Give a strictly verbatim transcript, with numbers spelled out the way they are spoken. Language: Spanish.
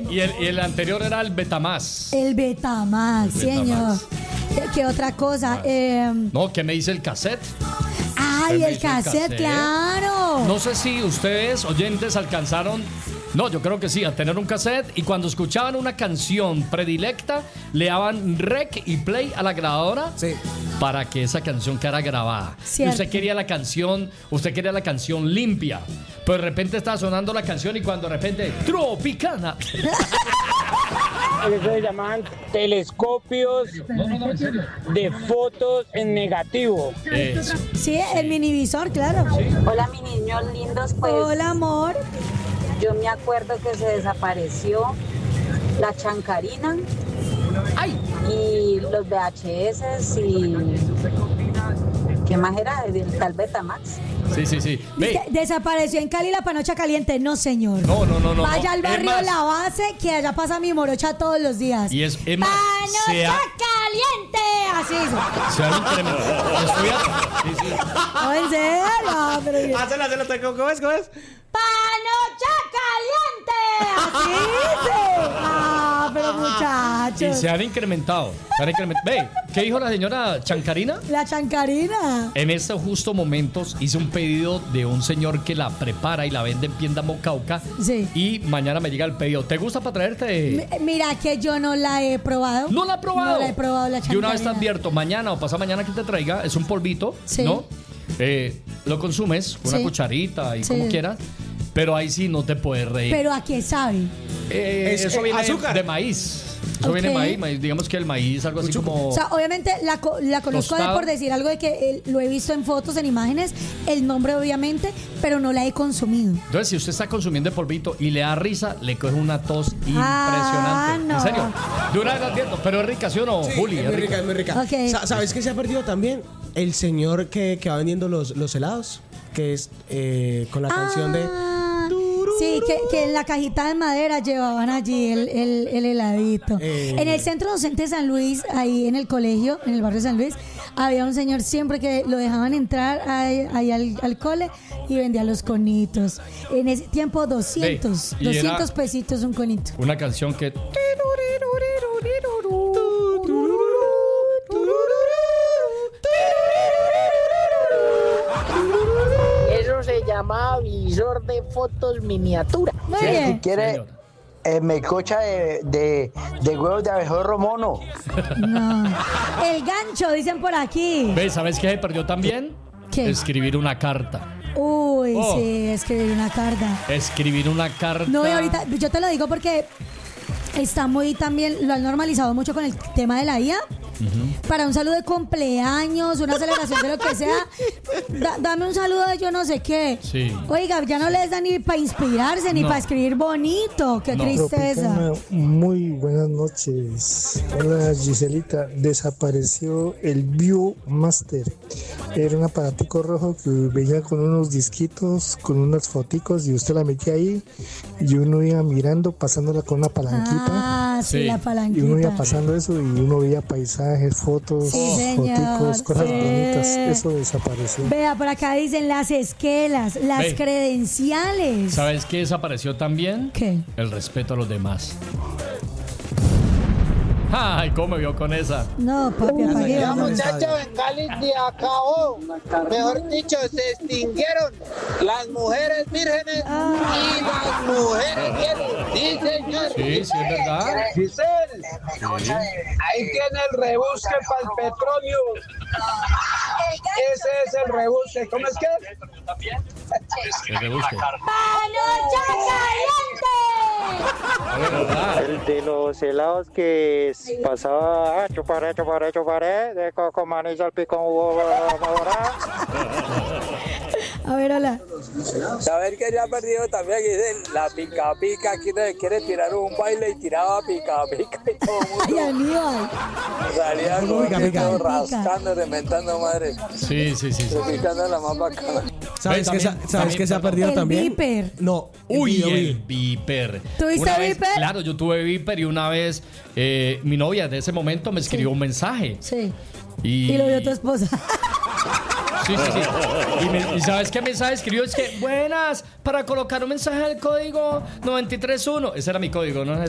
y, el, y el anterior era el Betamax. El Betamax, El señor. Betamax. Eh, ¿Qué otra cosa? Eh, No, ¿qué me dice el cassette? ay, me el dice el cassette, cassette. claro. No sé si ustedes, oyentes, alcanzaron. No, yo creo que sí, a tener un cassette y cuando escuchaban una canción predilecta, le daban rec y play a la grabadora Sí. para que esa canción quedara grabada. Cierto. Y usted quería la canción, usted quería la canción limpia, pero de repente estaba sonando la canción y cuando de repente Tropicana. Eso se llamaban telescopios de fotos en negativo. Eso. Sí, el minivisor, claro. Hola, mis niños lindos, pues Hola, amor. yo me acuerdo que se desapareció la chancarina ¡Ay! y los V H S y ¿qué más era? El tal Betamax. Sí, sí, sí. Ve. Dice, desapareció en Cali la panocha caliente. No, señor. No, no, no, no. Vaya no. al Es barrio más, La Base, que allá pasa mi morocha todos los días. Y es, es más, ¡Panocha se ha- caliente! Así es. se han incrementado. Estoy a- sí, sí. No, en serio. No, pero bien. Hazla, hazla, ¿cómo es? ¿Cómo es? ¡Panocha caliente! Así dice. Ah, pero Y muchachos. se han incrementado. Se han incrementado. Ve, ¿qué dijo la señora Chancarina? La chancarina. En estos justos momentos hice un pedido de un señor que la prepara y la vende en Pienda Mocauca. Sí. Y mañana me llega el pedido. ¿Te gusta para traerte? Mi- Mira que yo no la he probado. ¿No la he probado? No la he probado la De una vez te chancarina. advierto, mañana o pasado mañana que te traiga, es un polvito, Sí. ¿no? Eh, lo consumes, una Sí. cucharita y Sí. como quieras, pero ahí sí no te puedes reír. Pero ¿a qué sabe? Eh, Es, eso eh, viene azúcar. de maíz. Eso Ok. viene de maíz, maíz. Digamos que el maíz, algo así como. O sea, obviamente la, co- la conozco de Tostado. por decir algo de que eh, lo he visto en fotos, en imágenes, el nombre obviamente, pero no la he consumido. Entonces, si usted está consumiendo el polvito y le da risa, le coge una tos impresionante. Ah, no. En serio. De una vez la advierto, pero es rica, ¿sí o no, Sí, Juli? es muy rica, es muy rica. Ok. Sa- ¿Sabes qué se ha perdido también? El señor que, que va vendiendo los, los helados, que es eh, con la canción de... Ah, sí, que, que en la cajita de madera llevaban allí el, el, el heladito. Eh. En el centro docente de San Luis, ahí en el colegio, en el barrio de San Luis, había un señor siempre que lo dejaban entrar ahí, ahí al, al cole y vendía los conitos. En ese tiempo doscientos, Ve, y era- doscientos pesitos un conito. Una canción que. Eso se llama visor de fotos miniatura. Muy Si bien. quiere, Señor. eh, me cocha de, de, de huevos de abejorro mono. No. El gancho, dicen por aquí. ¿Ves? ¿Sabes qué se perdió también? ¿Qué? Escribir una carta. Uy, Oh. sí, escribir una carta. Escribir una carta. No, y ahorita, yo te lo digo porque está muy también, lo han normalizado mucho con el tema de la I A. Para un saludo de cumpleaños, una celebración de lo que sea, da- dame un saludo de yo no sé qué. Sí. Oiga, ya no les da ni para inspirarse, ni No. para escribir bonito. Qué No. tristeza. Tropicana, muy buenas noches. Hola Giselita, desapareció el Viewmaster. Era un aparatico rojo que venía con unos disquitos, con unas foticos y usted la metía ahí y uno iba mirando, pasándola con una palanquita Ah, sí, Sí. la y uno iba palanquita. pasando eso y uno veía paisajes, fotos, Sí, señor, foticos, cosas sí. bonitas. Eso desapareció. Vea, por acá dicen las esquelas, las Ve. credenciales. ¿Sabes qué desapareció también? ¿Qué? El respeto a los demás. Ay, ¿cómo me vio con esa? No, papi, apague. Ya, vámonos. muchacho, en Cali se acabó. Mejor dicho, se extinguieron las mujeres vírgenes y las mujeres vírgenes. Sí, señor. Sí, sí, es verdad. Giselle, ahí tiene el rebusque para el petróleo. Ese es el rebusque. ¿Cómo es que? Que rebusque. ¡Panocha caliente! El de los helados que pasaba, ah, chuparé, chuparé, chuparé, de coco maní salpicón morado. A ver, hola. Saber que ya ha perdido también Giselle, la pica pica. Aquí no quiere tirar un baile y tiraba pica pica y todo el Ay, mundo Aníbal. salía con Pica, pica. todo rascando, reventando madre. Sí, sí, sí. sí. Picando la más bacana. ¿Sabes Ve, qué, sa- también- ¿sabes también- qué se ha perdido El también? Viper. No. Uy, video, el video. Viper. ¿Tuviste Una vez- Viper? Claro, yo tuve Viper y una vez eh, mi novia de ese momento me escribió un mensaje. Sí. Y, Y lo vio tu esposa. Sí, sí, sí. Y, me- y ¿sabes qué mensaje escribió? Es que, buenas, para colocar un mensaje del código noventa y tres uno. Ese era mi código, ¿no?